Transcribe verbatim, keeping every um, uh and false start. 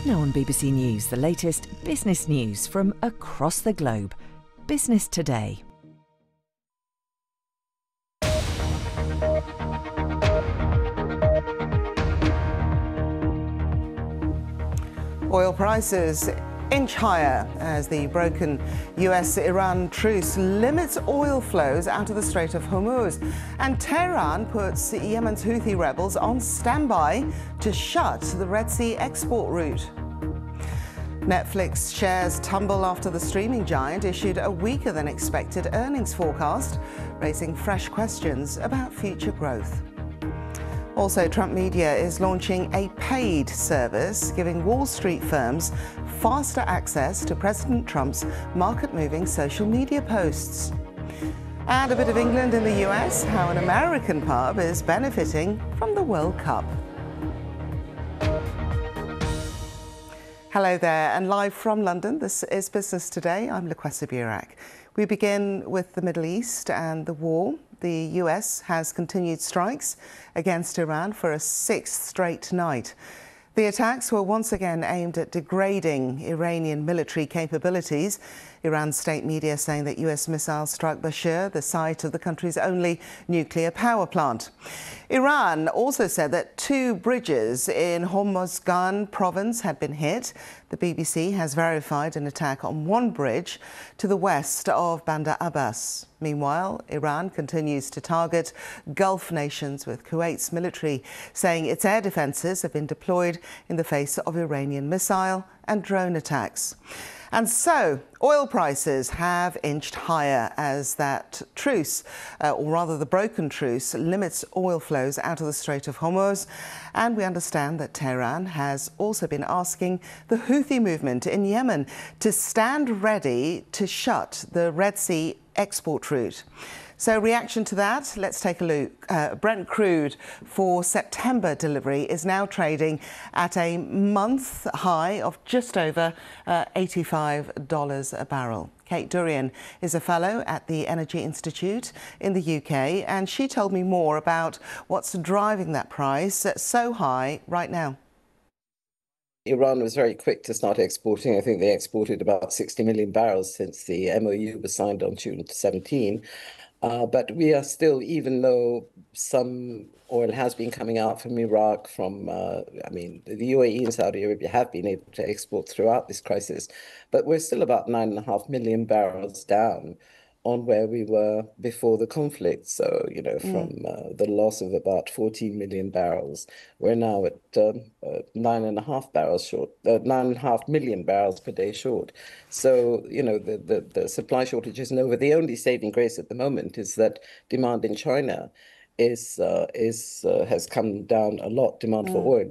Now on B B C News, the latest business news from across the globe. Business Today. Oil prices inch higher as the broken U S Iran truce limits oil flows out of the Strait of Hormuz. And Tehran puts Yemen's Houthi rebels on standby to shut the Red Sea export route. Netflix shares tumble after the streaming giant issued a weaker than expected earnings forecast, raising fresh questions about future growth. Also, Trump Media is launching a paid service giving Wall Street firms faster access to President Trump's market-moving social media posts. And a bit of England in the U S, how an American pub is benefiting from the World Cup. Hello there, and live from London, this is Business Today. I'm Luquessa Burak. We begin with the Middle East and the war. The U S has continued strikes against Iran for a sixth straight night. The attacks were once again aimed at degrading Iranian military capabilities. Iran's state media saying that U S missiles struck Bushehr, the site of the country's only nuclear power plant. Iran also said that two bridges in Hormozgan province had been hit. The B B C has verified an attack on one bridge to the west of Bandar Abbas. Meanwhile, Iran continues to target Gulf nations, with Kuwait's military saying its air defences have been deployed in the face of Iranian missile and drone attacks. And so, oil prices have inched higher as that truce, uh, or rather the broken truce, limits oil flows out of the Strait of Hormuz. And we understand that Tehran has also been asking the Houthi movement in Yemen to stand ready to shut the Red Sea export route. So, reaction to that, let's take a look. Uh, Brent crude for September delivery is now trading at a month high of just over uh, eighty-five dollars a barrel. Kate Durian is a fellow at the Energy Institute in the U K, and she told me more about what's driving that price so high right now. Iran was very quick to start exporting. I think they exported about sixty million barrels since the M O U was signed on June seventeenth. Uh, but we are still, even though some oil has been coming out from Iraq, from, uh, I mean, the U A E and Saudi Arabia have been able to export throughout this crisis, but we're still about nine and a half million barrels down on where we were before the conflict. So, you know, from mm. uh, the loss of about fourteen million barrels, we're now at um, uh, nine and a half barrels short, uh, nine and a half million barrels per day short. So, you know, the, the, the supply shortage isn't over. The only saving grace at the moment is that demand in China is, uh, is uh, has come down a lot, demand mm. for oil.